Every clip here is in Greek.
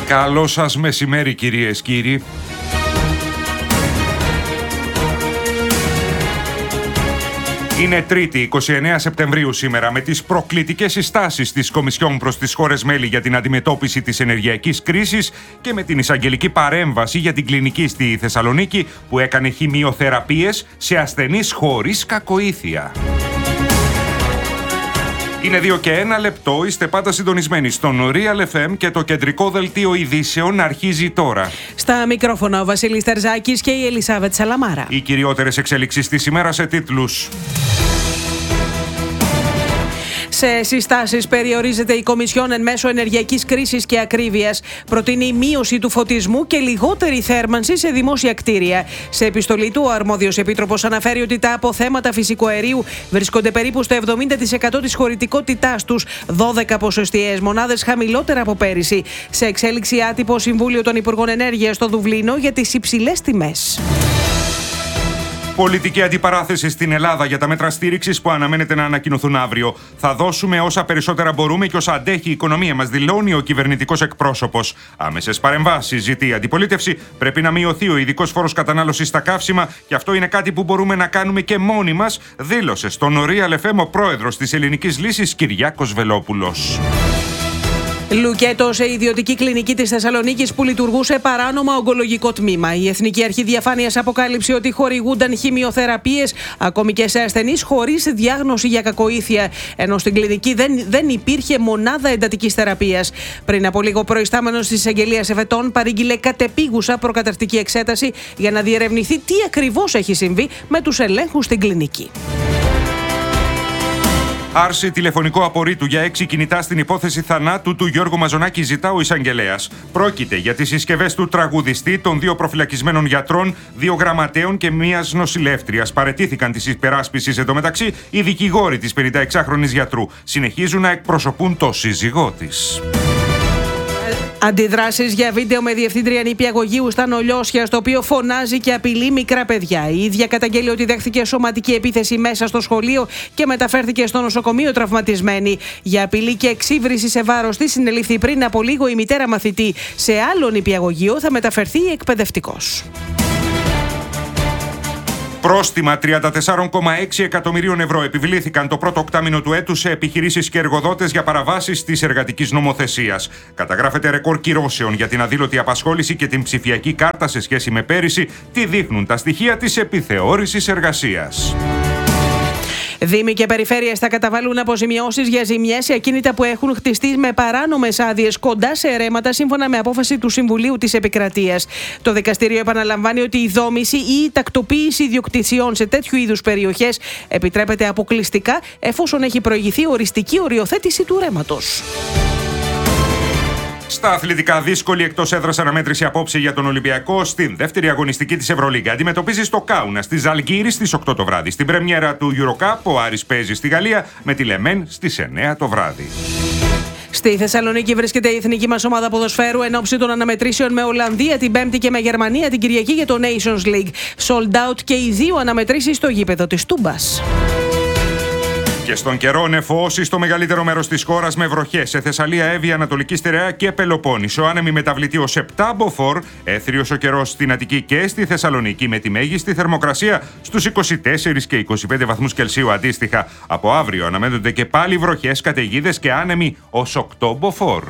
Καλό σας μεσημέρι, κυρίες, κύριοι. Είναι Τρίτη, 29 Σεπτεμβρίου σήμερα, με τις προκλητικές συστάσεις της Κομισιόν προς τις χώρες μέλη για την αντιμετώπιση της ενεργειακής κρίσης και με την εισαγγελική παρέμβαση για την κλινική στη Θεσσαλονίκη που έκανε χημειοθεραπείες σε ασθενείς χωρίς κακοήθεια. Είναι 2 και 1 λεπτό, είστε πάντα συντονισμένοι στον Real FM και το κεντρικό δελτίο ειδήσεων αρχίζει τώρα. Στα μικρόφωνα ο Βασίλης Τερζάκης και η Ελισάβετ Σαλαμάρα. Οι κυριότερες εξέλιξεις της ημέρας σε τίτλους. Σε συστάσεις περιορίζεται η Κομισιόν εν μέσω ενεργειακής κρίσης και ακρίβειας. Προτείνει μείωση του φωτισμού και λιγότερη θέρμανση σε δημόσια κτίρια. Σε επιστολή του, ο αρμόδιος επίτροπος αναφέρει ότι τα αποθέματα φυσικού αερίου βρίσκονται περίπου στο 70% της χωρητικότητάς τους, 12 ποσοστιαίες μονάδες χαμηλότερα από πέρυσι. Σε εξέλιξη άτυπο Συμβούλιο των Υπουργών Ενέργειας στο Δουβλίνο για τις υψηλές τιμές. Πολιτική αντιπαράθεση στην Ελλάδα για τα μέτρα στήριξης που αναμένεται να ανακοινωθούν αύριο. Θα δώσουμε όσα περισσότερα μπορούμε και όσα αντέχει η οικονομία μας, δηλώνει ο κυβερνητικός εκπρόσωπος. Άμεσες παρεμβάσεις ζητεί η αντιπολίτευση. Πρέπει να μειωθεί ο ειδικός φόρος κατανάλωσης στα καύσιμα και αυτό είναι κάτι που μπορούμε να κάνουμε και μόνοι μας, δήλωσε στον Real FM ο πρόεδρος της Ελληνικής Λύσης Κυριάκος Βελόπουλος. Λουκέτο σε ιδιωτική κλινική της Θεσσαλονίκης που λειτουργούσε παράνομα ογκολογικό τμήμα. Η Εθνική Αρχή Διαφάνειας αποκάλυψε ότι χορηγούνταν χημειοθεραπείες ακόμη και σε ασθενείς χωρίς διάγνωση για κακοήθεια, ενώ στην κλινική δεν υπήρχε μονάδα εντατικής θεραπείας. Πριν από λίγο, προϊστάμενος της Εισαγγελίας Εφετών παρήγγειλε κατεπίγουσα προκαταρκτική εξέταση για να διερευνηθεί τι ακριβώς έχει συμβεί με τους ελέγχους στην κλινική. Άρση τηλεφωνικό απορρίτου για 6 κινητά στην υπόθεση θανάτου του Γιώργου Μαζονάκη, ζητά ο εισαγγελέας. Πρόκειται για τις συσκευές του τραγουδιστή, των 2 προφυλακισμένων γιατρών, 2 γραμματέων και μιας νοσηλεύτριας. Παραιτήθηκαν της υπεράσπισης εντωμεταξύ οι δικηγόροι της 56χρονης γιατρού. Συνεχίζουν να εκπροσωπούν το σύζυγό της. Αντιδράσεις για βίντεο με διευθύντρια νηπιαγωγείου στα Νολιώσια, στο οποίο φωνάζει και απειλεί μικρά παιδιά. Η ίδια καταγγέλει ότι δέχθηκε σωματική επίθεση μέσα στο σχολείο και μεταφέρθηκε στο νοσοκομείο τραυματισμένη. Για απειλή και εξύβριση σε βάρος της συνελήφθη πριν από λίγο η μητέρα μαθητή. Σε άλλο νηπιαγωγείο θα μεταφερθεί εκπαιδευτικός. Πρόστιμα 34,6 εκατομμυρίων ευρώ επιβλήθηκαν το πρώτο οκτάμηνο του έτους σε επιχειρήσεις και εργοδότες για παραβάσεις της εργατικής νομοθεσίας. Καταγράφεται ρεκόρ κυρώσεων για την αδήλωτη απασχόληση και την ψηφιακή κάρτα σε σχέση με πέρυσι. Τι δείχνουν τα στοιχεία της επιθεώρησης εργασίας. Δήμοι και περιφέρειες θα καταβάλουν αποζημιώσεις για ζημιές σε ακίνητα που έχουν χτιστεί με παράνομες άδειες κοντά σε ερέματα, σύμφωνα με απόφαση του Συμβουλίου της Επικρατείας. Το δικαστήριο επαναλαμβάνει ότι η δόμηση ή η τακτοποίηση ιδιοκτησιών σε τέτοιου είδους περιοχές επιτρέπεται αποκλειστικά εφόσον έχει προηγηθεί οριστική οριοθέτηση του ρέματος. Στα αθλητικά, δύσκολη εκτός έδρας αναμέτρηση απόψε για τον Ολυμπιακό στην δεύτερη αγωνιστική της Ευρωλίγκα. Αντιμετωπίζει στο Κάουνα στη Ζαλγκύρη στις 8 το βράδυ. Στην πρεμιέρα του EuroCup ο Άρης παίζει στη Γαλλία με τη Λεμέν στις 9 το βράδυ. Στη Θεσσαλονίκη βρίσκεται η εθνική μας ομάδα ποδοσφαίρου εν ώψη των αναμετρήσεων με Ολλανδία την Πέμπτη και με Γερμανία την Κυριακή για το Nations League. Sold out και οι 2 αναμετρήσεις στο γήπεδο της Τούμπας. Και στον καιρό, νεφώσει στο μεγαλύτερο μέρος της χώρας με βροχές σε Θεσσαλία, Εύβοια, Ανατολική Στερεά και Πελοπόννησο. Άνεμη μεταβλητή ως 7 μποφόρ, έθριος ο καιρός στην Αττική και στη Θεσσαλονίκη με τη μέγιστη θερμοκρασία στους 24 και 25 βαθμούς Κελσίου αντίστοιχα. Από αύριο αναμένονται και πάλι βροχές, καταιγίδες και άνεμοι ως 8 μποφόρ.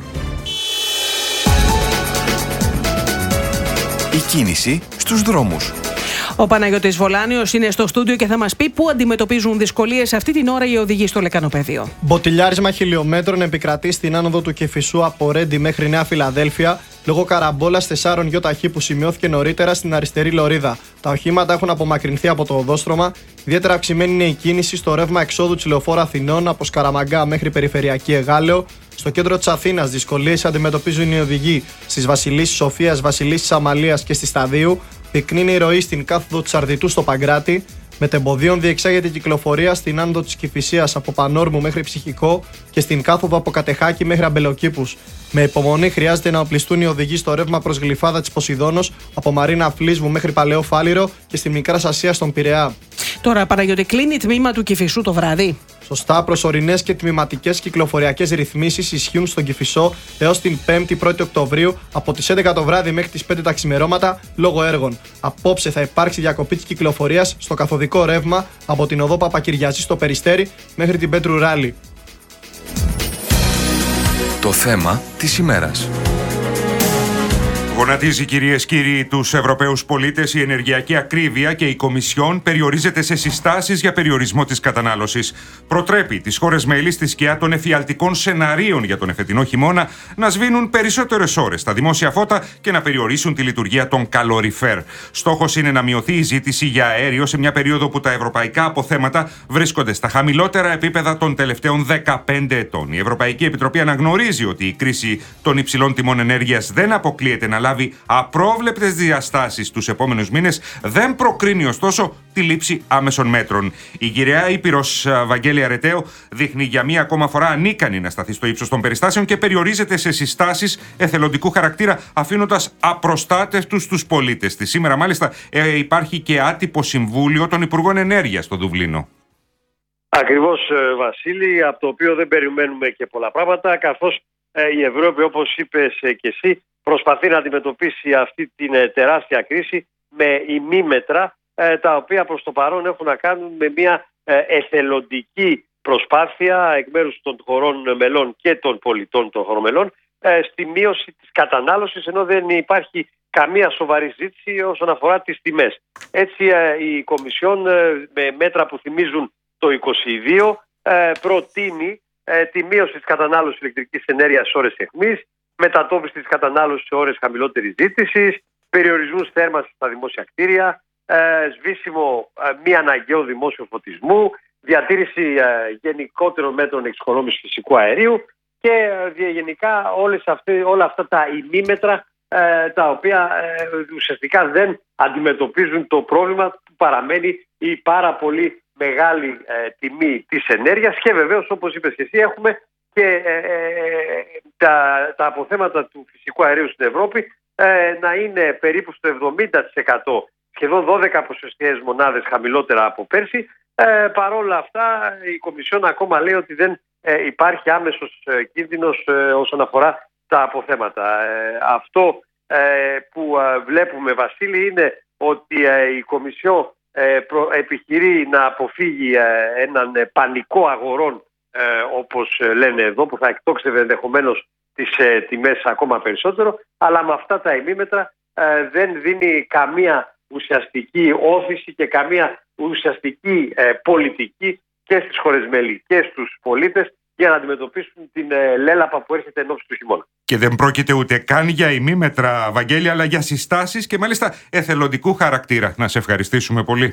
Η κίνηση στους δρόμους. Ο Παναγιώτης Βολάνιος είναι στο στούντιο και θα μας πει πού αντιμετωπίζουν δυσκολίες αυτή την ώρα οι οδηγοί στο Λεκανοπέδιο. Μποτιλιάρισμα χιλιόμετρων επικρατεί στην άνοδο του Κηφισού από Ρέντι μέχρι Νέα Φιλαδέλφια λόγω καραμπόλας 4 γιοταχή που σημειώθηκε νωρίτερα στην αριστερή λωρίδα. Τα οχήματα έχουν απομακρυνθεί από το οδόστρωμα. Ιδιαίτερα αυξημένη είναι η κίνηση στο ρεύμα εξόδου της Λεωφόρου Αθηνών από Σκαραμαγκά μέχρι Περιφερειακή Εγάλεο. Στο κέντρο της Αθήνας δυσκολίες αντιμετωπίζουν οι οδηγοί στις Βασιλίσσης Σοφίας, Βασιλίσσης Αμαλίας και στη Σταδίου. Πυκνή είναι η ροή στην κάθοδο της Αρδιτού στο Παγκράτη. Μετεμποδίων διεξάγεται η κυκλοφορία στην άνοδο της Κηφισίας από Πανόρμου μέχρι Ψυχικό και στην κάθοδο από Κατεχάκη μέχρι Αμπελοκήπους. Με υπομονή χρειάζεται να οπλιστούν οι οδηγοί στο ρεύμα προς Γλυφάδα της Ποσειδώνος από Μαρίνα Φλίσβου μέχρι Παλαιό Φάληρο και στη Μικρά Ασία στον Πειραιά. Τώρα, Παναγιώτη, κλείνει τμήμα του Κηφισού το βράδυ. Σωστά, προσωρινές και τμηματικές κυκλοφοριακές ρυθμίσεις ισχύουν στον Κηφισό έως την 5η Οκτωβρίου από τις 11 το βράδυ μέχρι τις 5 τα ξημερώματα λόγω έργων. Απόψε θα υπάρξει διακοπή της κυκλοφορίας στο καθοδικό ρεύμα από την οδό Παπακυριαζή στο Περιστέρι μέχρι την Πέτρου Ράλη. Το θέμα της ημέρας. Γονατίζει, κυρίες και κύριοι, τους Ευρωπαίους πολίτες η ενεργειακή ακρίβεια και η Κομισιόν περιορίζεται σε συστάσεις για περιορισμό της κατανάλωσης. Προτρέπει τις χώρες μέλη στη σκιά των εφιαλτικών σεναρίων για τον εφετινό χειμώνα να σβήνουν περισσότερες ώρες στα δημόσια φώτα και να περιορίσουν τη λειτουργία των καλοριφέρ. Στόχος είναι να μειωθεί η ζήτηση για αέριο σε μια περίοδο που τα ευρωπαϊκά αποθέματα βρίσκονται στα χαμηλότερα επίπεδα των τελευταίων 15 ετών. Η Ευρωπαϊκή Επιτροπή αναγνωρίζει ότι η κρίση των υψηλών τιμών ενέργειας δεν αποκλείεται να λάβει απρόβλεπτες διαστάσεις τους επόμενους μήνες, δεν προκρίνει ωστόσο τη λήψη άμεσων μέτρων. Η γυραιά Ήπειρος Βαγγέλη Αρετέο δείχνει για μία ακόμα φορά ανίκανη να σταθεί στο ύψος των περιστάσεων και περιορίζεται σε συστάσεις εθελοντικού χαρακτήρα, αφήνοντας απροστάτευτους τους πολίτες της. Σήμερα μάλιστα υπάρχει και άτυπο συμβούλιο των Υπουργών Ενέργειας στο Δουβλίνο. Ακριβώς, Βασίλη, από το οποίο δεν περιμένουμε και πολλά πράγματα, καθώς η Ευρώπη, όπως είπες και εσύ, προσπαθεί να αντιμετωπίσει αυτή την τεράστια κρίση με ημίμετρα, τα οποία προς το παρόν έχουν να κάνουν με μια εθελοντική προσπάθεια εκ μέρους των χωρών μελών και των πολιτών των χωρών μελών στη μείωση της κατανάλωσης, ενώ δεν υπάρχει καμία σοβαρή ζήτηση όσον αφορά τις τιμές. Έτσι, η Κομισιόν με μέτρα που θυμίζουν το 2022 προτείνει τη μείωση της κατανάλωσης ηλεκτρικής ενέργειας σε ώρες αιχμής, μετατόπιση της κατανάλωσης σε ώρες χαμηλότερης ζήτησης, περιορισμούς θέρμανσης στα δημόσια κτίρια, σβήσιμο μη αναγκαίου δημόσιου φωτισμού, διατήρηση γενικότερων μέτρων εξοικονόμησης φυσικού αερίου και γενικά όλα αυτά τα ημίμετρα τα οποία ουσιαστικά δεν αντιμετωπίζουν το πρόβλημα που παραμένει η πάρα πολύ μεγάλη τιμή της ενέργειας και βεβαίως, όπως είπες και εσύ, έχουμε και τα αποθέματα του φυσικού αερίου στην Ευρώπη να είναι περίπου στο 70%, σχεδόν 12 ποσοστιαίες μονάδες χαμηλότερα από πέρσι. Παρόλα αυτά η Κομισιόν ακόμα λέει ότι δεν υπάρχει άμεσος κίνδυνος όσον αφορά τα αποθέματα. Αυτό που βλέπουμε, Βασίλη, είναι ότι η Κομισιόν επιχειρεί να αποφύγει έναν πανικό αγορών, όπως λένε εδώ, που θα εκτόξευε ενδεχομένως τις τιμές ακόμα περισσότερο, αλλά με αυτά τα ημίμετρα δεν δίνει καμία ουσιαστική όθηση και καμία ουσιαστική πολιτική και στις χώρες μέλη και στους πολίτες για να αντιμετωπίσουν την λέλαπα που έρχεται ενόψει του χειμώνα. Και δεν πρόκειται ούτε καν για ημίμετρα, Βαγγέλη, αλλά για συστάσεις και μάλιστα εθελοντικού χαρακτήρα. Να σε ευχαριστήσουμε πολύ.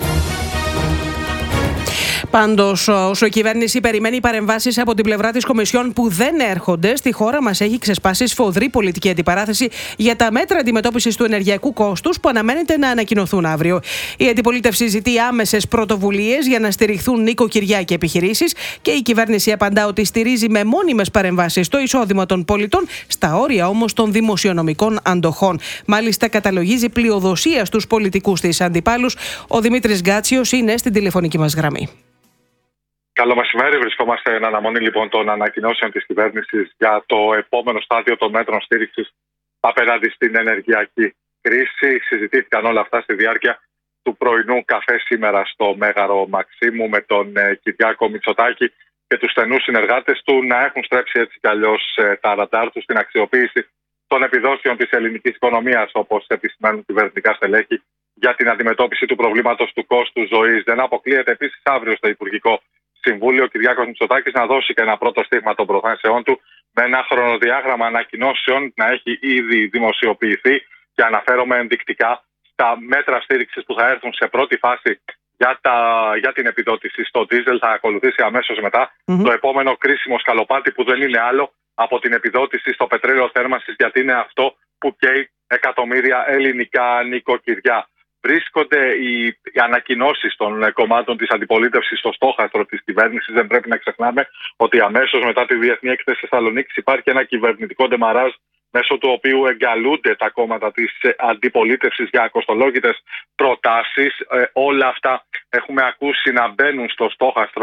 Πάντως, όσο η κυβέρνηση περιμένει παρεμβάσεις από την πλευρά της Κομισιόν που δεν έρχονται, στη χώρα μας έχει ξεσπάσει σφοδρή πολιτική αντιπαράθεση για τα μέτρα αντιμετώπισης του ενεργειακού κόστους που αναμένεται να ανακοινωθούν αύριο. Η αντιπολίτευση ζητεί άμεσες πρωτοβουλίες για να στηριχθούν νοικοκυριά και επιχειρήσεις και η κυβέρνηση απαντά ότι στηρίζει με μόνιμες παρεμβάσεις το εισόδημα των πολιτών, στα όρια όμως των δημοσιονομικών αντοχών. Μάλιστα, καταλογίζει πλειοδοσία στους πολιτικούς της αντιπάλους. Ο Δημήτρης Γκάτσιος είναι στην τηλεφωνική μας γραμμή. Καλό μεσημέρι. Βρισκόμαστε εν αναμονή λοιπόν των ανακοινώσεων της κυβέρνησης για το επόμενο στάδιο των μέτρων στήριξης απέναντι στην ενεργειακή κρίση. Συζητήθηκαν όλα αυτά στη διάρκεια του πρωινού καφέ σήμερα στο Μέγαρο Μαξίμου με τον Κυριάκο Μητσοτάκη και τους στενούς συνεργάτες του να έχουν στρέψει έτσι κι αλλιώς τα ραντάρ τους στην αξιοποίηση των επιδόσεων της ελληνικής οικονομίας, όπως επισημαίνουν κυβερνητικά στελέχη, για την αντιμετώπιση του προβλήματος του κόστου ζωής. Δεν αποκλείεται επίσης αύριο στο Υπουργικό Συμβούλιο ο Κυριάκος Μητσοτάκης να δώσει και ένα πρώτο στίγμα των προθέσεών του με ένα χρονοδιάγραμμα ανακοινώσεων να έχει ήδη δημοσιοποιηθεί και αναφέρομαι ενδεικτικά στα μέτρα στήριξης που θα έρθουν σε πρώτη φάση για την επιδότηση στο ντίζελ. Θα ακολουθήσει αμέσως μετά το επόμενο κρίσιμο σκαλοπάτι που δεν είναι άλλο από την επιδότηση στο πετρέλαιο θέρμανσης, γιατί είναι αυτό που καίει εκατομμύρια ελληνικά νοικοκυριά. Βρίσκονται οι ανακοινώσεις των κομμάτων της αντιπολίτευσης στο στόχαστρο της κυβέρνησης. Δεν πρέπει να ξεχνάμε ότι αμέσως μετά τη Διεθνή Έκθεση Θεσσαλονίκης υπάρχει ένα κυβερνητικό ντεμαράζ μέσω του οποίου εγκαλούνται τα κόμματα της αντιπολίτευσης για ακοστολόγητες προτάσεις. Όλα αυτά έχουμε ακούσει να μπαίνουν στο στόχαστρο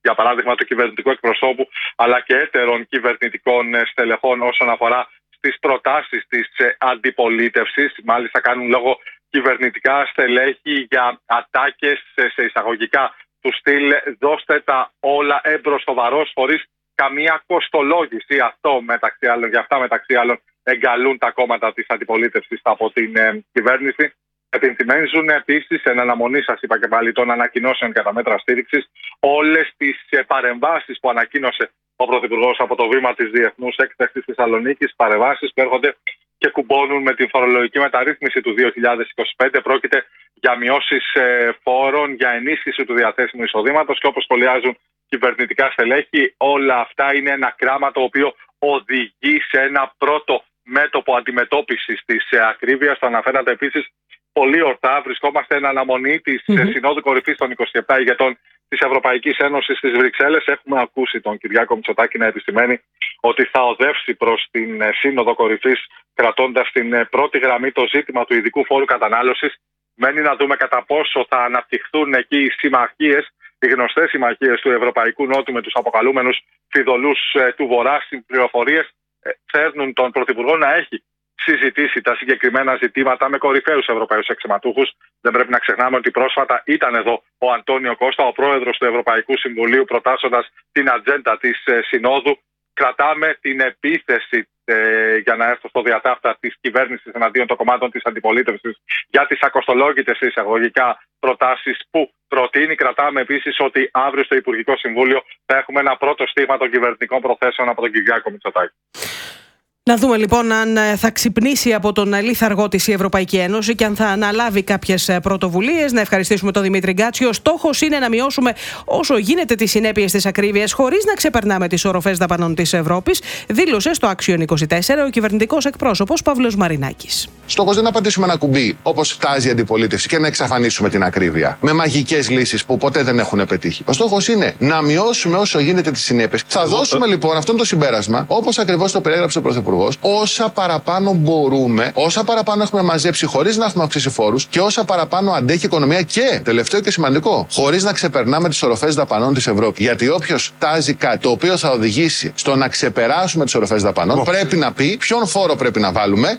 για παράδειγμα του κυβερνητικού εκπροσώπου, αλλά και έτερων κυβερνητικών στελεχών όσον αφορά στις προτάσεις της αντιπολίτευσης. Μάλιστα κάνουν λόγο κυβερνητικά στελέχη για ατάκες σε εισαγωγικά του στυλ «δώστε τα όλα εμπροστοβαρός» χωρίς καμία κοστολόγηση. Αυτό μεταξύ άλλων, για αυτά μεταξύ άλλων εγκαλούν τα κόμματα της αντιπολίτευσης από την κυβέρνηση. Επιθυμίζουν επίσης, εν αναμονή, σας είπα και πάλι, των ανακοινώσεων για τα μέτρα στήριξης, όλες τις παρεμβάσεις που ανακοίνωσε ο Πρωθυπουργός από το βήμα της Διεθνούς Έκθεσης της Θεσσαλονίκης, παρεμβάσεις που έρχονται και κουμπώνουν με την φορολογική μεταρρύθμιση του 2025. Πρόκειται για μειώσεις φόρων, για ενίσχυση του διαθέσιμου εισοδήματος και όπως σχολιάζουν κυβερνητικά στελέχη, όλα αυτά είναι ένα κράμα το οποίο οδηγεί σε ένα πρώτο μέτωπο αντιμετώπισης της ακρίβειας. Το αναφέρατε επίσης πολύ ορθά. Βρισκόμαστε εν αναμονή της Συνόδου Κορυφής των 27 ηγετών της Ευρωπαϊκής Ένωσης στις Βρυξέλλες. Έχουμε ακούσει τον Κυριάκο Μητσοτάκη να επισημαίνει ότι θα οδεύσει προς την Σύνοδο Κορυφής, κρατώντας στην πρώτη γραμμή το ζήτημα του ειδικού φόρου κατανάλωσης. Μένει να δούμε κατά πόσο θα αναπτυχθούν εκεί οι συμμαχίες, οι γνωστές συμμαχίες του Ευρωπαϊκού Νότου με τους αποκαλούμενους φιδωλούς του Βορρά. Οι πληροφορίες φέρνουν τον Πρωθυπουργό να έχει συζητήσει τα συγκεκριμένα ζητήματα με κορυφαίους Ευρωπαίους αξιωματούχους. Δεν πρέπει να ξεχνάμε ότι πρόσφατα ήταν εδώ ο Αντώνιο Κώστα, ο πρόεδρος του Ευρωπαϊκού Συμβουλίου, προτάσσοντας την ατζέντα της Συνόδου. Κρατάμε την επίθεση, για να έρθω στο διατάφτα, της κυβέρνησης εναντίον των κομμάτων της αντιπολίτευσης για τις ακοστολόγητες εισαγωγικά προτάσεις που προτείνει. Κρατάμε επίσης ότι αύριο στο Υπουργικό Συμβούλιο θα έχουμε ένα πρώτο στίγμα των κυβερνητικών προθέσεων από τον Κυριάκο Μητσοτάκη. Να δούμε λοιπόν αν θα ξυπνήσει από τον λίθαργό της η Ευρωπαϊκή Ένωση και αν θα αναλάβει κάποιες πρωτοβουλίες. Να ευχαριστήσουμε τον Δημήτρη Γκάτσι. Ο στόχος είναι να μειώσουμε όσο γίνεται τις συνέπειες της ακρίβειας χωρίς να ξεπερνάμε τις οροφές δαπανών της Ευρώπης, δήλωσε στο Action 24 ο κυβερνητικός εκπρόσωπος Παύλος Μαρινάκης. Στόχος δεν είναι να πατήσουμε ένα κουμπί όπως τάζει η αντιπολίτευση και να εξαφανίσουμε την ακρίβεια με μαγικές λύσεις που ποτέ δεν έχουν πετύχει. Ο στόχος είναι να μειώσουμε όσο γίνεται τις συνέπειες. Θα δώσουμε λοιπόν αυτό το συμπέρασμα, όπως ακριβώς το περιέγραψε ο Πρωθυπουργός, όσα παραπάνω μπορούμε, όσα παραπάνω έχουμε μαζέψει χωρίς να έχουμε αυξήσει φόρους και όσα παραπάνω αντέχει η οικονομία και, τελευταίο και σημαντικό, χωρίς να ξεπερνάμε τις οροφές δαπανών της Ευρώπης. Γιατί όποιος τάζει κάτι το οποίο θα οδηγήσει στο να ξεπεράσουμε τις οροφές δαπανών, πρέπει να πει ποιον φόρο πρέπει να βάλουμε.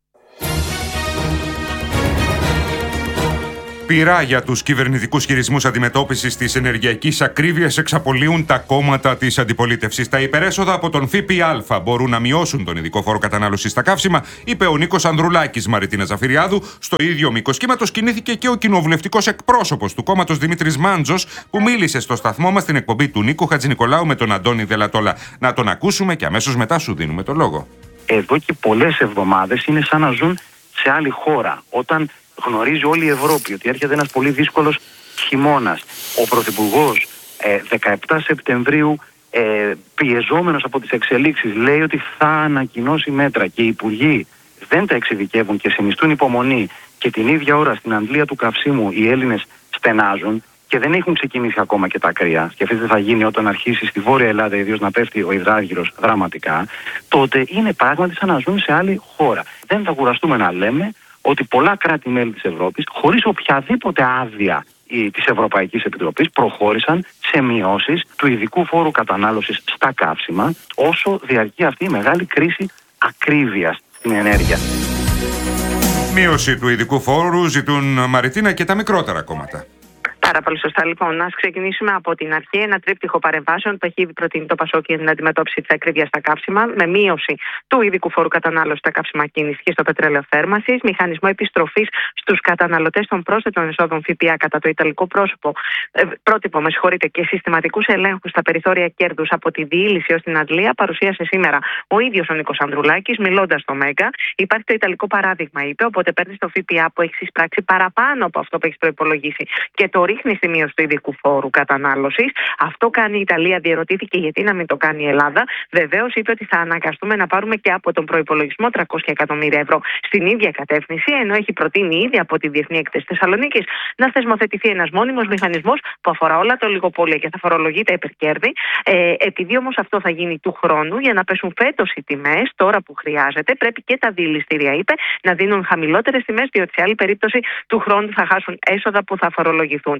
Πειρά για τους κυβερνητικούς χειρισμούς αντιμετώπισης της ενεργειακής ακρίβειας εξαπολύουν τα κόμματα της αντιπολίτευσης. Τα υπερέσοδα από τον ΦΠΑ μπορούν να μειώσουν τον ειδικό φόρο κατανάλωσης στα καύσιμα, είπε ο Νίκος Ανδρουλάκης. Μαριτίνα Ζαφυριάδου. Στο ίδιο μήκος κύματος κινήθηκε και ο κοινοβουλευτικός εκπρόσωπος του κόμματος Δημήτρης Μάντζος, που μίλησε στο σταθμό μας στην εκπομπή του Νίκου Χατζηνικολάου με τον Αντώνη Δελατόλα. Να τον ακούσουμε και αμέσως μετά σου δίνουμε το λόγο. Εδώ και πολλές εβδομάδες είναι σαν να ζουν σε άλλη χώρα. Όταν γνωρίζει όλη η Ευρώπη ότι έρχεται ένας πολύ δύσκολος χειμώνας. Ο Πρωθυπουργός 17 Σεπτεμβρίου, πιεζόμενος από τις εξελίξεις, λέει ότι θα ανακοινώσει μέτρα και οι υπουργοί δεν τα εξειδικεύουν και συνιστούν υπομονή και την ίδια ώρα στην αντλία του καυσίμου οι Έλληνες στενάζουν και δεν έχουν ξεκινήσει ακόμα και τα κρύα. Σκεφτείτε τι θα γίνει όταν αρχίσει στη Βόρεια Ελλάδα ιδίως να πέφτει ο υδράργυρος δραματικά. Τότε είναι πράγματι σαν να ζουν σε άλλη χώρα. Δεν θα κουραστούμε να λέμε ότι πολλά κράτη-μέλη της Ευρώπης, χωρίς οποιαδήποτε άδεια της Ευρωπαϊκής Επιτροπής, προχώρησαν σε μειώσεις του ειδικού φόρου κατανάλωσης στα καύσιμα, όσο διαρκεί αυτή η μεγάλη κρίση ακρίβειας στην ενέργεια. Μείωση του ειδικού φόρου ζητούν, Μαριτίνα, και τα μικρότερα κόμματα. Πάρα πολύ σωστά. Λοιπόν, να ξεκινήσουμε από την αρχή. Ένα τρίπτυχο παρεμβάσεων που έχει ήδη προτείνει το ΠΑΣΟΚ για την αντιμετώπιση της ακρίβειας στα καύσιμα, με μείωση του ειδικού φόρου κατανάλωσης στα καύσιμα κίνησης και στο πετρέλαιο θέρμανσης, μηχανισμό επιστροφής στους καταναλωτές των πρόσθετων εσόδων ΦΠΑ κατά το ιταλικό πρότυπο, και συστηματικούς ελέγχους στα περιθώρια κέρδους από τη διήλυση ως την αντλία, παρουσίασε σήμερα ο ίδιος ο Νίκος Ανδρουλάκης, μιλώντας στο ΜΕΓΑ. Υπάρχει το ιταλικό παράδειγμα, είπε, οπότε παίρνει το ΦΠΑ που έχει εισπράξει παραπάνω από αυτό που έχει προϋπολογίσει και το ρίχνει στη μείωση του ειδικού φόρου κατανάλωσης. Αυτό κάνει η Ιταλία, διερωτήθηκε γιατί να μην το κάνει η Ελλάδα. Βεβαίως είπε ότι θα αναγκαστούμε να πάρουμε και από τον προϋπολογισμό 300 εκατομμύρια ευρώ στην ίδια κατεύθυνση, ενώ έχει προτείνει ήδη από τη Διεθνή Έκθεση Θεσσαλονίκης να θεσμοθετηθεί ένας μόνιμος μηχανισμός που αφορά όλα τα ολιγοπόλια και θα φορολογεί τα υπερκέρδη. Επειδή όμως αυτό θα γίνει του χρόνου, για να πέσουν φέτος οι τιμές, τώρα που χρειάζεται, πρέπει και τα διελιστήρια, είπε, να δίνουν χαμηλότερες τιμές, διότι σε άλλη περίπτωση του χρόνου θα χάσουν έσοδα που θα φορολογηθούν.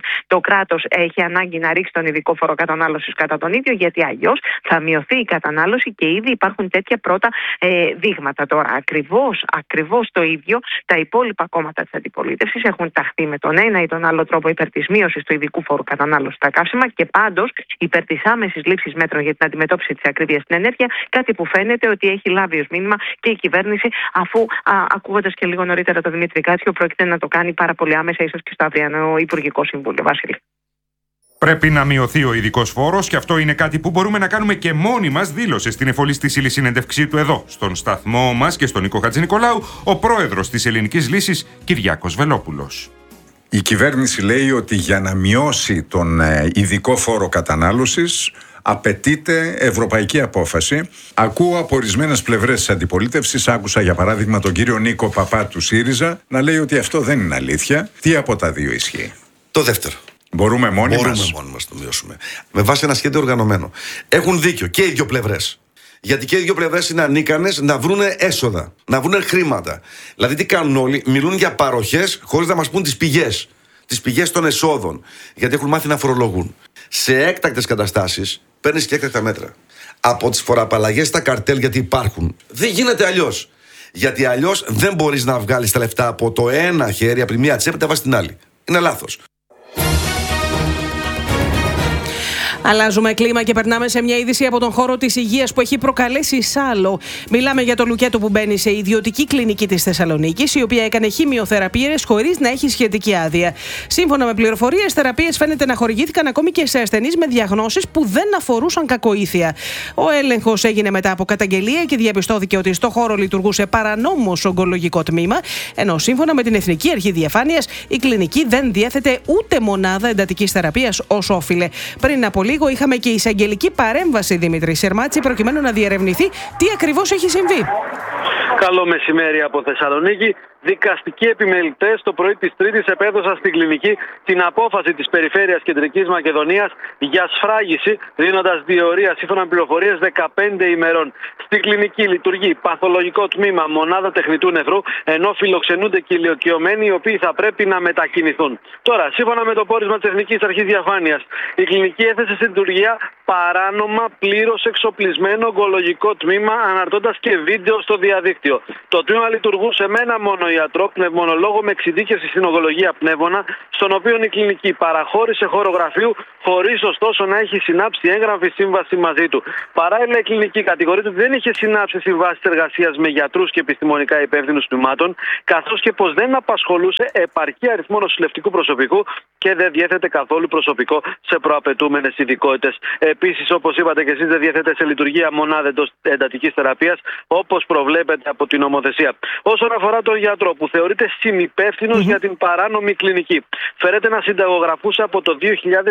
το κράτος έχει ανάγκη να ρίξει τον ειδικό φόρο κατανάλωσης κατά τον ίδιο, γιατί αλλιώς θα μειωθεί η κατανάλωση και ήδη υπάρχουν τέτοια πρώτα δείγματα. Τώρα, ακριβώς το ίδιο τα υπόλοιπα κόμματα της αντιπολίτευσης έχουν ταχθεί με τον ένα ή τον άλλο τρόπο υπέρ της μείωσης του ειδικού φόρου κατανάλωσης στα καύσιμα και πάντως υπέρ της άμεσης λήψης μέτρων για την αντιμετώπιση της ακρίβειας στην ενέργεια, κάτι που φαίνεται ότι έχει λάβει ως μήνυμα και η κυβέρνηση, αφού ακούγοντας και λίγο νωρίτερα τον Δημήτρη Κάτσιο, πρόκειται να το κάνει πάρα πολύ άμεσα, ίσως και στο αυριανό Υπουργικό Συμβούλιο. Βασίλη. Πρέπει να μειωθεί ο ειδικός φόρος και αυτό είναι κάτι που μπορούμε να κάνουμε και μόνοι μας, δήλωσε στην εφολής ύλη συνέντευξή του εδώ, στον σταθμό μας και στον Νίκο Χατζηνικολάου, ο πρόεδρος της Ελληνικής Λύσης, Κυριάκος Βελόπουλος. Η κυβέρνηση λέει ότι για να μειώσει τον ειδικό φόρο κατανάλωσης απαιτείται ευρωπαϊκή απόφαση. Ακούω από ορισμένες πλευρές της αντιπολίτευσης, άκουσα για παράδειγμα τον κύριο Νίκο Παπά του ΣΥΡΙΖΑ να λέει ότι αυτό δεν είναι αλήθεια. Τι από τα δύο ισχύει? Το δεύτερο. Μπορούμε μόνοι μας να το μειώσουμε. Με βάση ένα σχέδιο οργανωμένο. Έχουν δίκιο και οι δύο πλευρές. Γιατί και οι δύο πλευρές είναι ανίκανες να βρουν έσοδα, να βρουν χρήματα. Δηλαδή, τι κάνουν όλοι? Μιλούν για παροχές χωρίς να μας πούν τις πηγές. Τις πηγές των εσόδων. Γιατί έχουν μάθει να φορολογούν. Σε έκτακτες καταστάσεις παίρνεις και έκτακτα μέτρα. Από τις φοροαπαλλαγές στα καρτέλ, γιατί υπάρχουν. Δεν γίνεται αλλιώς. Γιατί αλλιώς δεν μπορείς να βγάλεις τα λεφτά από το ένα χέρι, από τη μία τσέπη, τα βάζεις στην άλλη. Είναι λάθος. Αλλάζουμε κλίμα και περνάμε σε μια είδηση από τον χώρο της υγείας που έχει προκαλέσει σάλο. Μιλάμε για το Λουκέτο που μπαίνει σε ιδιωτική κλινική της Θεσσαλονίκης, η οποία έκανε χημειοθεραπείες χωρίς να έχει σχετική άδεια. Σύμφωνα με πληροφορίες, θεραπείες φαίνεται να χορηγήθηκαν ακόμη και σε ασθενείς με διαγνώσεις που δεν αφορούσαν κακοήθεια. Ο έλεγχος έγινε μετά από καταγγελία και διαπιστώθηκε ότι στο χώρο λειτουργούσε παρανόμως ογκολογικό τμήμα, ενώ σύμφωνα με την Εθνική Αρχή Διαφάνειας, η κλινική δεν διέθετε ούτε μονάδα εντατικής θεραπείας ως όφιλε. Πριν από λίγο είχαμε και εισαγγελική παρέμβαση, Δημήτρη Σερμάτση, προκειμένου να διερευνηθεί τι ακριβώς έχει συμβεί. Καλό μεσημέρι από Θεσσαλονίκη. Δικαστικοί επιμελητές το πρωί της Τρίτης επέδωσαν στην κλινική την απόφαση της Περιφέρειας Κεντρικής Μακεδονίας για σφράγιση, δίνοντας διορία σύμφωνα με πληροφορίες 15 ημερών. Στην κλινική λειτουργεί παθολογικό τμήμα, μονάδα τεχνητού νευρού, ενώ φιλοξενούνται και ηλικιωμένοι οι οποίοι θα πρέπει να μετακινηθούν. Τώρα, σύμφωνα με το πόρισμα της Εθνικής Αρχής Διαφάνειας, η κλινική έθεσε σε λειτουργία παράνομα πλήρως εξοπλισμένο ογκολογικό τμήμα, αναρτώντας και βίντεο στο διαδίκτυο. Το τμήμα λειτουργούσε με ένα μόνο ιατρό πνευμονολόγο με εξειδίκευση στην ογκολογία πνεύμονα, στον οποίο η κλινική παραχώρησε χώρο γραφείου, χωρίς ωστόσο να έχει συνάψει έγγραφη σύμβαση μαζί του. Παράλληλα, η κλινική κατηγορείται ότι δεν είχε συνάψει συμβάσεις εργασίας με γιατρούς και επιστημονικά υπεύθυνους τμήματων, καθώς και πως δεν απασχολούσε επαρκή αριθμό νοσηλευτικού προσωπικού και δεν διέθετε καθόλου προσωπικό σε προαπαιτούμενες ειδικότητες. Επίσης, όπως είπατε και εσείς, δεν διέθετε σε λειτουργία μονάδα εντατικής θεραπείας, όπως προβλέπεται από την νομοθεσία. Όσον αφορά τον γιατρό που θεωρείται συνυπεύθυνος για την παράνομη κλινική, φέρεται να συνταγογραφούσε από το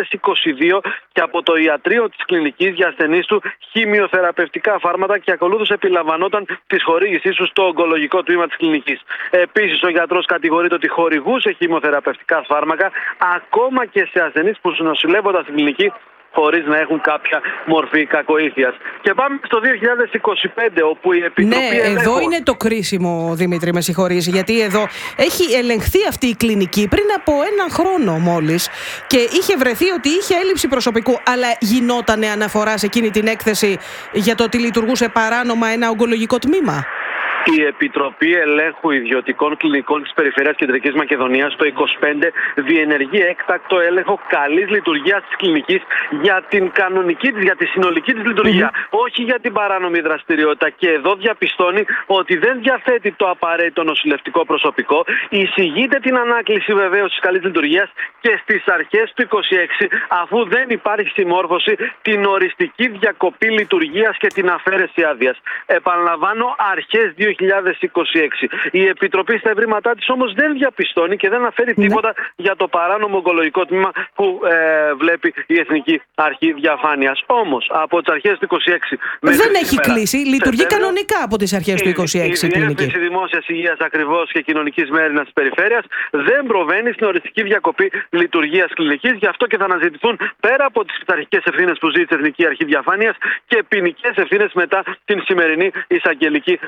2022 και από το ιατρείο της κλινικής για ασθενείς του χημειοθεραπευτικά φάρμακα και ακολούθως επιλαμβανόταν τη χορήγησή του στο ογκολογικό τμήμα της κλινικής. Επίσης, ο γιατρός κατηγορείται ότι χορηγούσε χημειοθεραπευτικά φάρμακα ακόμα και σε ασθενείς που νοσηλεύονταν στην κλινική χωρίς να έχουν κάποια μορφή κακοήθειας. Και πάμε στο 2025, όπου η Επιτροπή εδώ είναι το κρίσιμο, Δημήτρη, με συγχωρείς, γιατί εδώ έχει ελεγχθεί αυτή η κλινική πριν από ένα χρόνο μόλις και είχε βρεθεί ότι είχε έλλειψη προσωπικού, αλλά γινότανε αναφορά σε εκείνη την έκθεση για το ότι λειτουργούσε παράνομα ένα ογκολογικό τμήμα? Η Επιτροπή Ελέγχου Ιδιωτικών Κλινικών της Περιφέρειας Κεντρικής Μακεδονίας το 2025 διενεργεί έκτακτο έλεγχο καλής λειτουργίας της κλινικής για την κανονική της, για τη συνολική της λειτουργία, όχι για την παράνομη δραστηριότητα. Και εδώ διαπιστώνει ότι δεν διαθέτει το απαραίτητο νοσηλευτικό προσωπικό, εισηγείται την ανάκληση βεβαίως της καλής λειτουργίας και στις αρχές του 2026, αφού δεν υπάρχει συμμόρφωση, την οριστική διακοπή λειτουργίας και την αφαίρεση άδειας. Επαναλαμβάνω, αρχές 2026. Η Επιτροπή στα ευρήματά της όμως δεν διαπιστώνει και δεν αναφέρει τίποτα για το παράνομο ογκολογικό τμήμα που βλέπει η Εθνική Αρχή Διαφάνειας. Όμως, από τις αρχές του 2026 δεν έχει κλείσει. Λειτουργεί κανονικά από τις αρχές του 2026 η κλινική. Η Διεύθυνση Δημόσιας Υγείας ακριβώς και Κοινωνικής Μέριμνας της Περιφέρειας δεν προβαίνει στην οριστική διακοπή λειτουργίας κλινικής. Γι' αυτό και θα αναζητηθούν πέρα από τις πειθαρχικές ευθύνες που ζήτησε η Εθνική Αρχή Διαφάνειας και ποινικές ευθύνες μετά την σημερινή εισαγγελική παρέμβαση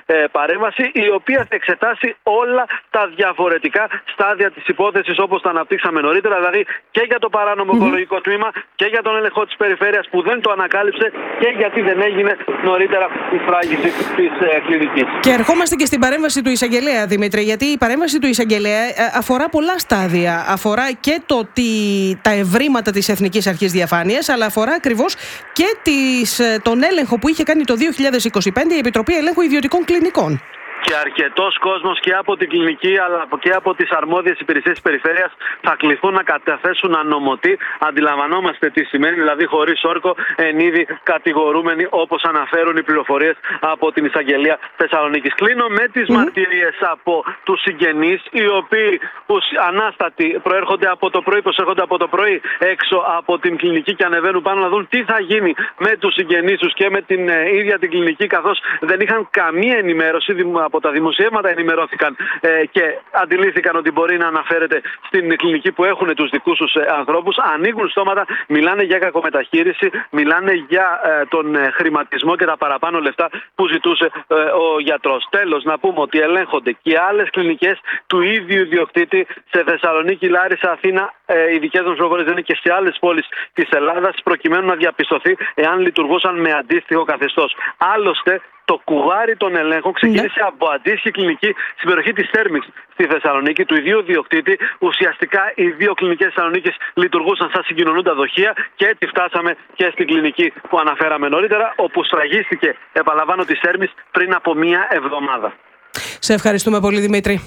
παρέμβαση η οποία θα εξετάσει όλα τα διαφορετικά στάδια της υπόθεσης όπως τα αναπτύξαμε νωρίτερα, δηλαδή και για το παράνομο οικολογικό τμήμα και για τον έλεγχο της περιφέρειας που δεν το ανακάλυψε και γιατί δεν έγινε νωρίτερα η σφράγιση της κλινικής. Και ερχόμαστε και στην παρέμβαση του εισαγγελέα, Δημήτρη, γιατί η παρέμβαση του εισαγγελέα αφορά πολλά στάδια. Αφορά και τα ευρήματα της Εθνικής Αρχής Διαφάνειας, αλλά αφορά ακριβώς και τον έλεγχο που είχε κάνει το 2025 η Επιτροπή Ελέγχου Ιδιωτικών Κλινικών. Και αρκετός κόσμος και από την κλινική αλλά και από τις αρμόδιες υπηρεσίες της περιφέρειας θα κληθούν να καταθέσουν ανομωτή. Αντιλαμβανόμαστε τι σημαίνει, δηλαδή χωρίς όρκο εν είδη κατηγορούμενοι, όπως αναφέρουν οι πληροφορίες από την Εισαγγελία Θεσσαλονίκης. Κλείνω με τις μαρτυρίες από τους συγγενείς, οι οποίοι ανάστατοι προέρχονται από το πρωί, προσέρχονται από το πρωί έξω από την κλινική και ανεβαίνουν πάνω να δουν τι θα γίνει με τους συγγενείς τους και με την ίδια την κλινική, καθώς δεν είχαν καμία ενημέρωση. Από τα δημοσιεύματα ενημερώθηκαν και αντιλήφθηκαν ότι μπορεί να αναφέρεται στην κλινική που έχουν τους δικούς τους ανθρώπους. Ανοίγουν στόματα, μιλάνε για κακομεταχείριση, μιλάνε για τον χρηματισμό και τα παραπάνω λεφτά που ζητούσε ο γιατρός. Τέλος, να πούμε ότι ελέγχονται και άλλες κλινικές του ίδιου ιδιοκτήτη σε Θεσσαλονίκη, Λάρισα, Αθήνα. Οι δικές μας πληροφορίες δεν είναι και σε άλλες πόλεις της Ελλάδας, προκειμένου να διαπιστωθεί εάν λειτουργούσαν με αντίστοιχο καθεστώς. Άλλωστε, το κουβάρι των ελέγχων ξεκίνησε από αντίστοιχη κλινική στην περιοχή της Θέρμης στη Θεσσαλονίκη, του ιδίου ιδιοκτήτη. Ουσιαστικά οι δύο κλινικές Θεσσαλονίκης λειτουργούσαν σαν συγκοινωνούντα δοχεία και έτσι φτάσαμε και στην κλινική που αναφέραμε νωρίτερα, όπου σφραγίστηκε, επαναλαμβάνω, της Θέρμης πριν από μία εβδομάδα. Σε ευχαριστούμε πολύ, Δημήτρη.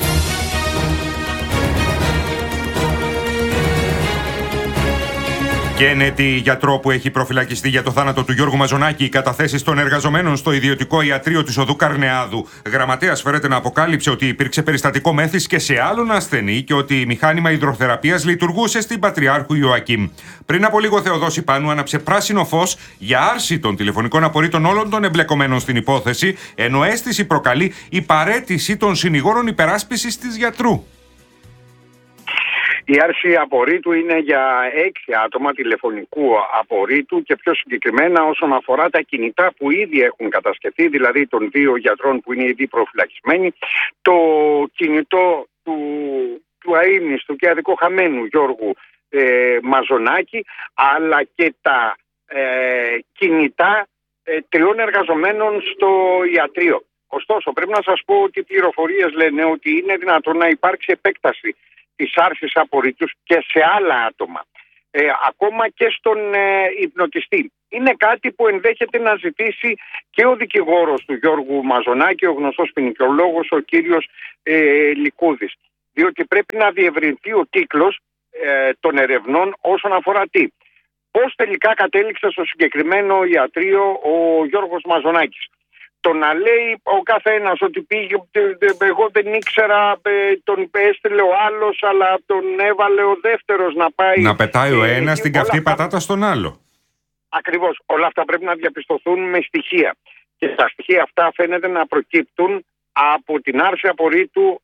Και ένετη γιατρό που έχει προφυλακιστεί για το θάνατο του Γιώργου Μαζονάκη, οι καταθέσεις των εργαζομένων στο ιδιωτικό ιατρείο της οδού Καρνεάδου. Γραμματέας φέρεται να αποκάλυψε ότι υπήρξε περιστατικό μέθης και σε άλλον ασθενή και ότι μηχάνημα υδροθεραπείας λειτουργούσε στην Πατριάρχου Ιωακήμ. Πριν από λίγο, Θεοδόση Πάνου άναψε πράσινο φως για άρση των τηλεφωνικών απορρίτων όλων των εμπλεκομένων στην υπόθεση, ενώ αίσθηση προκαλεί η παραίτηση των συνηγόρων υπεράσπισης της γιατρού. Η άρση απορρίτου είναι για 6 άτομα τηλεφωνικού απορρίτου και πιο συγκεκριμένα όσον αφορά τα κινητά που ήδη έχουν κατασκευθεί, δηλαδή των 2 γιατρών που είναι ήδη προφυλακισμένοι, το κινητό του αείμνηστου και αδικοχαμένου Γιώργου Μαζονάκη, αλλά και τα κινητά 3 εργαζομένων στο ιατρείο. Ωστόσο, πρέπει να σας πω ότι οι πληροφορίες λένε ότι είναι δυνατόν να υπάρξει επέκταση της άρσης απορρίτου και σε άλλα άτομα, ακόμα και στον υπνοτιστή. Είναι κάτι που ενδέχεται να ζητήσει και ο δικηγόρος του Γιώργου Μαζονάκη, ο γνωστός ποινικολόγος, ο κύριος Λικούδης. Διότι πρέπει να διευρυνθεί ο κύκλος των ερευνών όσον αφορά τι. Πώς τελικά κατέληξε στο συγκεκριμένο ιατρείο ο Γιώργος Μαζονάκης. Το να λέει ο καθένας ότι πήγε, εγώ δεν ήξερα, τον έστειλε ο άλλος, αλλά τον έβαλε ο δεύτερος να πάει. Να πετάει ο ένας την καυτή πατάτα στον άλλο. Ακριβώς. Όλα αυτά πρέπει να διαπιστωθούν με στοιχεία. Και τα στοιχεία αυτά φαίνεται να προκύπτουν από την άρση απορρίτου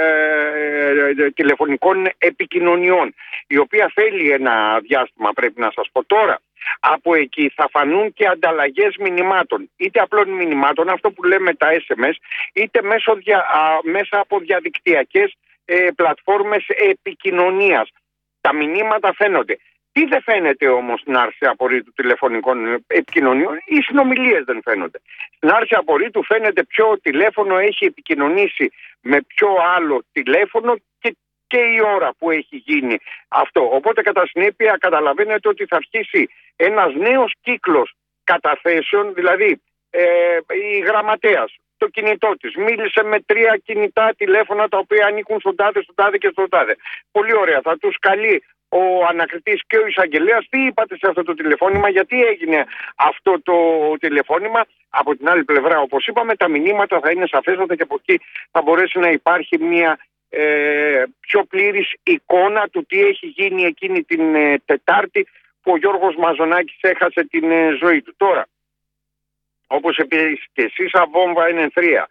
τηλεφωνικών επικοινωνιών, η οποία θέλει ένα διάστημα, πρέπει να σας πω τώρα. Από εκεί θα φανούν και ανταλλαγές μηνυμάτων, είτε απλών μηνυμάτων, αυτό που λέμε τα SMS, είτε μέσα από διαδικτυακές πλατφόρμες επικοινωνίας. Τα μηνύματα φαίνονται. Τι δεν φαίνεται όμως στην άρση απορρίτου τηλεφωνικών επικοινωνιών? Οι συνομιλίες δεν φαίνονται. Στην άρση απορρίτου φαίνεται ποιο τηλέφωνο έχει επικοινωνήσει με ποιο άλλο τηλέφωνο και η ώρα που έχει γίνει αυτό. Οπότε κατά συνέπεια καταλαβαίνετε ότι θα αρχίσει ένας νέος κύκλος καταθέσεων, δηλαδή η γραμματέας, το κινητό της μίλησε με 3 κινητά τηλέφωνα τα οποία ανήκουν στον τάδε, στον τάδε και στον τάδε. Πολύ ωραία, θα τους καλεί ο ανακριτής και ο εισαγγελέας. Τι είπατε σε αυτό το τηλεφώνημα, γιατί έγινε αυτό το τηλεφώνημα? Από την άλλη πλευρά, όπως είπαμε, τα μηνύματα θα είναι σαφέστατα και από εκεί θα μπορέσει να υπάρχει μια πιο πλήρης εικόνα του τι έχει γίνει εκείνη την Τετάρτη που ο Γιώργος Μαζονάκης έχασε την ζωή του. Τώρα, όπως επίσης και εσείς, αβόμβα εν ενθρία,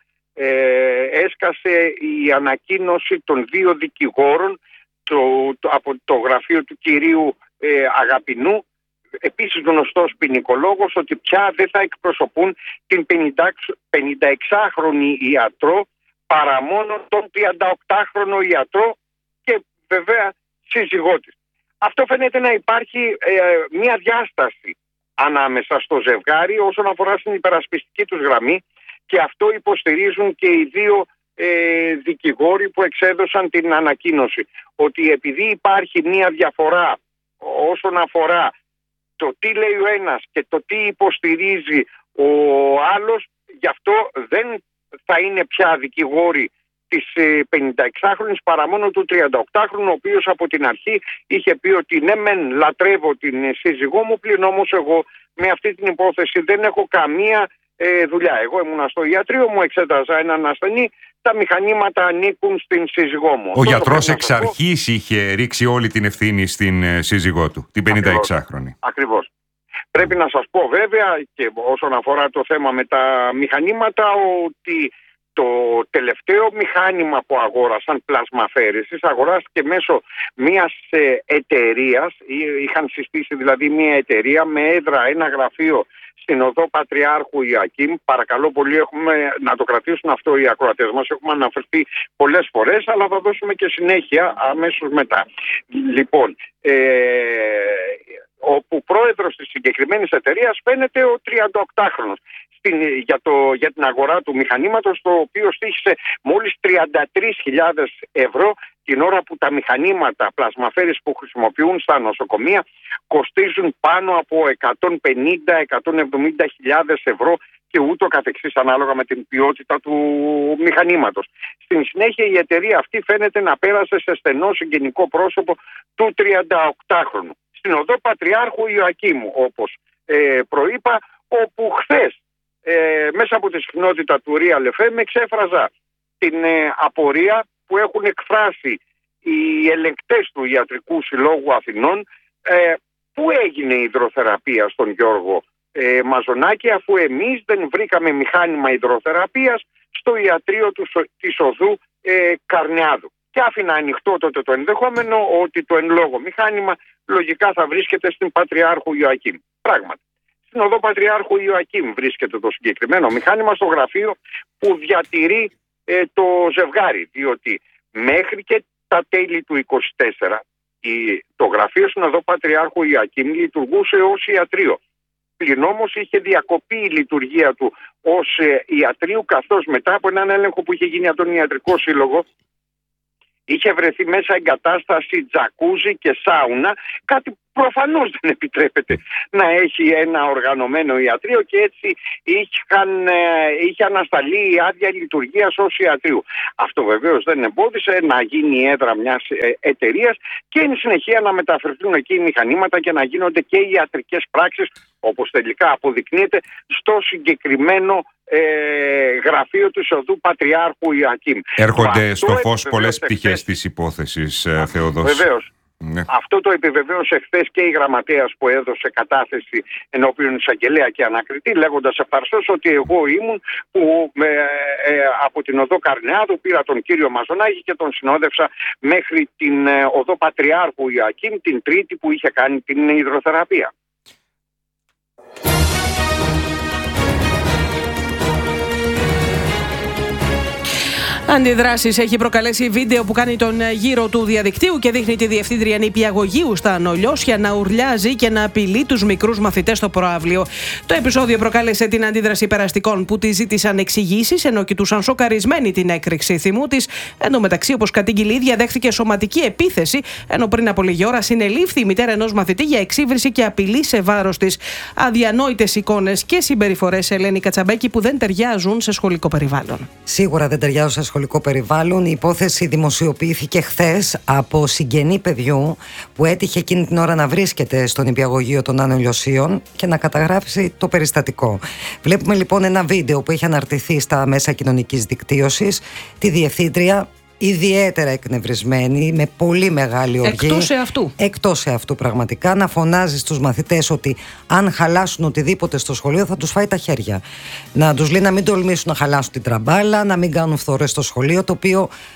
έσκασε η ανακοίνωση των 2 δικηγόρων από το γραφείο του κυρίου Αγαπηνού, επίσης γνωστός ποινικολόγος, ότι πια δεν θα εκπροσωπούν την 56χρονη ιατρό παρά μόνο τον 38χρονο ιατρό και βέβαια σύζυγό της. Αυτό φαίνεται να υπάρχει μια διάσταση ανάμεσα στο ζευγάρι όσον αφορά στην υπερασπιστική τους γραμμή, και αυτό υποστηρίζουν και οι δύο δικηγόροι που εξέδωσαν την ανακοίνωση, ότι επειδή υπάρχει μια διαφορά όσον αφορά το τι λέει ο ένας και το τι υποστηρίζει ο άλλος, γι' αυτό δεν θα είναι πια δικηγόροι της 56χρονης παρά μόνο του 38χρονου, ο οποίος από την αρχή είχε πει ότι ναι μεν λατρεύω την σύζυγό μου, πλην όμως εγώ με αυτή την υπόθεση δεν έχω καμία δουλειά. Εγώ ήμουνα στο ιατρείο μου, εξέταζα έναν ασθενή, τα μηχανήματα ανήκουν στην σύζυγό μου. Ο γιατρός εξ αρχής είχε ρίξει όλη την ευθύνη στην σύζυγό του, την 56χρονη. Ακριβώς. Πρέπει να σας πω βέβαια, και όσον αφορά το θέμα με τα μηχανήματα, ότι το τελευταίο μηχάνημα που αγόρασαν πλασμαφέρεσης αγοράστηκε μέσω μιας εταιρείας, είχαν συστήσει δηλαδή μια εταιρεία με έδρα ένα γραφείο στην οδό Πατριάρχου Ιωακήμ. Παρακαλώ πολύ, έχουμε να το κρατήσουν αυτό οι ακροατές μας, έχουμε αναφερθεί πολλές φορές, αλλά θα δώσουμε και συνέχεια αμέσως μετά. Λοιπόν, όπου πρόεδρος της συγκεκριμένης εταιρείας φαίνεται ο 38χρονος για την αγορά του μηχανήματος, το οποίο στοίχησε μόλις 33.000 ευρώ, την ώρα που τα μηχανήματα πλασμαφέρης που χρησιμοποιούν στα νοσοκομεία κοστίζουν πάνω από 150-170.000 ευρώ και ούτω καθεξής, ανάλογα με την ποιότητα του μηχανήματος. Στην συνέχεια η εταιρεία αυτή φαίνεται να πέρασε σε στενό συγγενικό πρόσωπο του 38χρονου. Στην οδό Πατριάρχου Ιωακήμου, όπως προείπα, όπου χθες μέσα από τη συχνότητα του Real FM εξέφραζα την απορία που έχουν εκφράσει οι ελεγκτές του Ιατρικού Συλλόγου Αθηνών, πού έγινε η υδροθεραπεία στον Γιώργο Μαζονάκη, αφού εμείς δεν βρήκαμε μηχάνημα υδροθεραπείας στο ιατρείο της οδού Καρνιάδου. Και άφηνα ανοιχτό τότε το ενδεχόμενο ότι το εν λόγω μηχάνημα λογικά θα βρίσκεται στην Πατριάρχου Ιωακήμ. Πράγματι, στην οδό Πατριάρχου Ιωακήμ βρίσκεται το συγκεκριμένο μηχάνημα, στο γραφείο που διατηρεί το ζευγάρι, διότι μέχρι και τα τέλη του 24 το γραφείο στην οδό Πατριάρχου Ιωακήμ λειτουργούσε ως ιατρείο. Πλην όμως είχε διακοπεί η λειτουργία του ως ιατρείου, καθώς μετά από έναν έλεγχο που είχε γίνει από τον Ιατρικό Σύλλογο είχε βρεθεί μέσα εγκατάσταση τζακούζι και σάουνα, κάτι προφανώς δεν επιτρέπεται να έχει ένα οργανωμένο ιατρείο, και έτσι είχε ανασταλεί η άδεια λειτουργίας ως ιατρείου. Αυτό βεβαίως δεν εμπόδισε να γίνει η έδρα μιας εταιρείας και εν συνεχεία να μεταφερθούν εκεί οι μηχανήματα και να γίνονται και οι ιατρικές πράξεις, όπως τελικά αποδεικνύεται, στο συγκεκριμένο γραφείο του οδού Πατριάρχου Ιωακήμ. Έρχονται στο φως πολλές πτυχές της υπόθεσης, Θεοδόση. Βεβαίως. Ναι. Αυτό το επιβεβαίωσε χθες και η γραμματέας που έδωσε κατάθεση ενώπιον εισαγγελέα και ανακριτή, λέγοντας ευθαρσώς ότι εγώ ήμουν που από την οδό Καρνιάδου πήρα τον κύριο Μαζονάκη και τον συνόδευσα μέχρι την οδό Πατριάρχου Ιωακήμ την Τρίτη που είχε κάνει την υδροθεραπεία. Αντιδράσεις έχει προκαλέσει βίντεο που κάνει τον γύρο του διαδικτύου και δείχνει τη διευθύντρια νηπιαγωγείου στα Νολιώσια να ουρλιάζει και να απειλεί τους μικρούς μαθητές στο προαύλιο. Το επεισόδιο προκάλεσε την αντίδραση περαστικών που τη ζήτησαν εξηγήσεις, ενώ κοιτούσαν σοκαρισμένοι την έκρηξη θυμού της. Εν τω μεταξύ, όπως κατήγγειλε η ίδια, δέχθηκε σωματική επίθεση, ενώ πριν από λίγη ώρα συνελήφθη η μητέρα ενός μαθητή για εξύβριση και απειλή σε βάρος της. Αδιανόητες εικόνες και συμπεριφορές, Ελένη Κατσαμπέκη, που δεν ταιριάζουν σε σχολικό περιβάλλον. Σίγουρα δεν ταιριάζουν σε σχολικό περιβάλλον. Η υπόθεση δημοσιοποιήθηκε χθες από συγγενή παιδιού που έτυχε εκείνη την ώρα να βρίσκεται στο νηπιαγωγείο των Άνω Λιωσίων και να καταγράψει το περιστατικό. Βλέπουμε λοιπόν ένα βίντεο που έχει αναρτηθεί στα μέσα κοινωνικής δικτύωσης, τη διευθύντρια ιδιαίτερα εκνευρισμένη, με πολύ μεγάλη οργή. Εκτός εαυτού πραγματικά, να φωνάζει στους μαθητές ότι αν χαλάσουν οτιδήποτε στο σχολείο θα τους φάει τα χέρια. Να τους λέει να μην τολμήσουν να χαλάσουν την τραμπάλα, να μην κάνουν φθορές στο σχολείο, το οποίο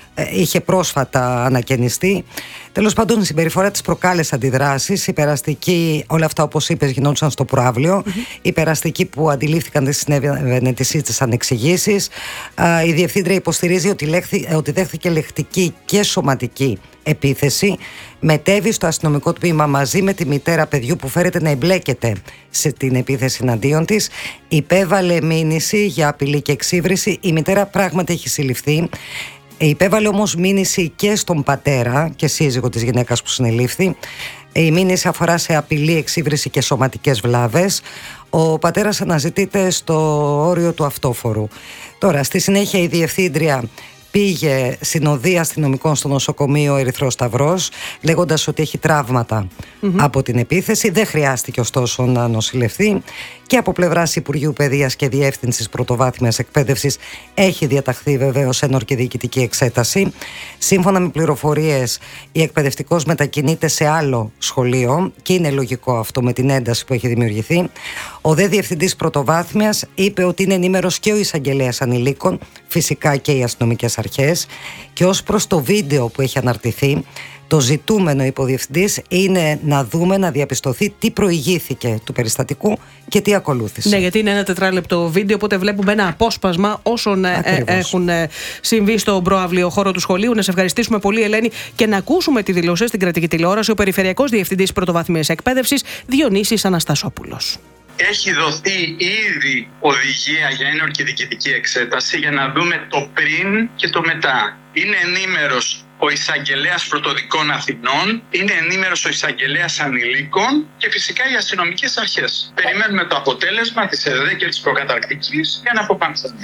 είχε πρόσφατα ανακαινιστεί. Τέλος πάντων, η συμπεριφορά της προκάλεσε αντιδράσεις. Οι περαστικοί, όλα αυτά όπως είπες, γινόντουσαν στο προαύλιο. Οι περαστικοί που αντιλήφθηκαν τι συνέβαινε τις ζήτησαν εξηγήσεις. Η διευθύντρια υποστηρίζει ότι δέχθηκε λεκτική και σωματική επίθεση. Μετέβη στο αστυνομικό τμήμα μαζί με τη μητέρα παιδιού που φέρεται να εμπλέκεται σε την επίθεση εναντίον της. Υπέβαλε μήνυση για απειλή και εξύβριση. Η μητέρα πράγματι έχει συλληφθεί. Υπέβαλε όμως μήνυση και στον πατέρα και σύζυγο της γυναίκας που συνελήφθη. Η μήνυση αφορά σε απειλή, εξύβριση και σωματικές βλάβες. Ο πατέρας αναζητείται στο όριο του αυτόφορου. Τώρα, στη συνέχεια η διευθύντρια πήγε συνοδεία αστυνομικών στο νοσοκομείο Ερυθρός Σταυρός, λέγοντας ότι έχει τραύματα από την επίθεση. Δεν χρειάστηκε ωστόσο να νοσηλευθεί. Και από πλευράς Υπουργείου Παιδείας και Διεύθυνσης Πρωτοβάθμιας Εκπαίδευσης έχει διαταχθεί βεβαίως ένορκη διοικητική εξέταση. Σύμφωνα με πληροφορίες, η εκπαιδευτικός μετακινείται σε άλλο σχολείο και είναι λογικό αυτό με την ένταση που έχει δημιουργηθεί. Ο δε Διευθυντής Πρωτοβάθμιας είπε ότι είναι ενήμερος και ο Εισαγγελέας Ανηλίκων, φυσικά και οι αστυνομικές αρχές, και ως προς το βίντεο που έχει αναρτηθεί, το ζητούμενο υποδιευθυντής είναι να δούμε, να διαπιστωθεί τι προηγήθηκε του περιστατικού και τι ακολούθησε. Ναι, γιατί είναι ένα 4λεπτό βίντεο, οπότε βλέπουμε ένα απόσπασμα όσων έχουν συμβεί στον προαύλιο χώρο του σχολείου. Να σε ευχαριστήσουμε πολύ, Ελένη, και να ακούσουμε τη δήλωση στην κρατική τηλεόραση ο Περιφερειακός Διευθυντής Πρωτοβάθμιας Εκπαίδευσης, Διονύσης Αναστασόπουλος. Έχει δοθεί ήδη οδηγία για ένορκη διοικητική εξέταση για να δούμε το πριν και το μετά. Είναι ενήμερος ο Εισαγγελέας Πρωτοδικών Αθηνών, είναι ενήμερος ο Εισαγγελέας Ανηλίκων και φυσικά οι αστυνομικές αρχές. Περιμένουμε το αποτέλεσμα της ΕΔΕ και της προκαταρκτικής για να αποφανθούμε.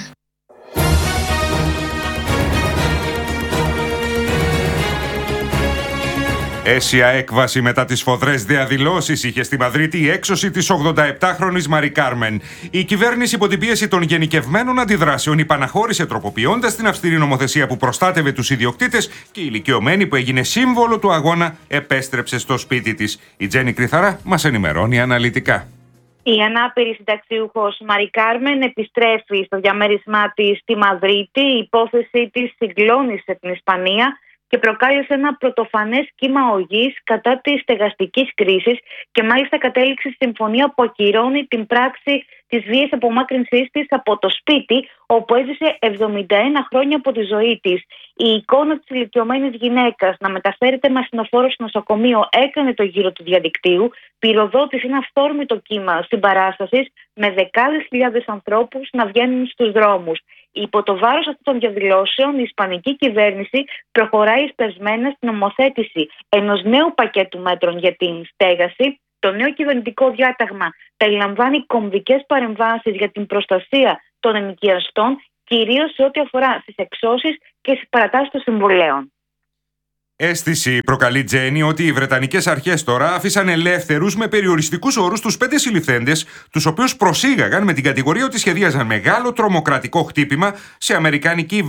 Αίσια έκβαση μετά τις σφοδρές διαδηλώσεις είχε στη Μαδρίτη η έξωση της 87χρονης Μαρί Κάρμεν. Η κυβέρνηση υπό την πίεση των γενικευμένων αντιδράσεων υπαναχώρησε τροποποιώντας την αυστηρή νομοθεσία που προστάτευε τους ιδιοκτήτες και η ηλικιωμένη που έγινε σύμβολο του αγώνα επέστρεψε στο σπίτι της. Η Τζέννη Κρυθαρά μας ενημερώνει αναλυτικά. Η ανάπηρη συνταξιούχος Μαρί Κάρμεν επιστρέφει στο διαμέρισμά της στη Μαδρίτη. Η υπόθεση της συγκλώνησε την Ισπανία και προκάλεσε ένα πρωτοφανές κύμα οργής κατά της στεγαστικής κρίσης και μάλιστα κατέληξε στη συμφωνία που ακυρώνει την πράξη της βίαιης απομάκρυνσής της από το σπίτι όπου έζησε 71 χρόνια από τη ζωή της. Η εικόνα της ηλικιωμένης γυναίκας να μεταφέρεται με ασθενοφόρο στο νοσοκομείο έκανε το γύρο του διαδικτύου, πυροδότησε ένα αυθόρμητο κύμα συμπαράστασης με δεκάδες χιλιάδες ανθρώπους να βγαίνουν στους δρόμους. Υπό το βάρος αυτών των διαδηλώσεων, η Ισπανική κυβέρνηση προχωράει εισπεσμένα στην νομοθέτηση ενός νέου πακέτου μέτρων για την στέγαση. Το νέο κυβερνητικό διάταγμα περιλαμβάνει κομβικές παρεμβάσεις για την προστασία των ενοικιαστών, κυρίως σε ό,τι αφορά στις εξώσεις και στις παρατάσεις των συμβολέων. Αίσθηση προκαλεί, Τζέννη, ότι οι Βρετανικές αρχές τώρα άφησαν ελεύθερους με περιοριστικούς όρους τους 5 συλληφθέντες, τους οποίους προσήγαγαν με την κατηγορία ότι σχεδίαζαν μεγάλο τρομοκρατικό χτύπημα σε αμερικανική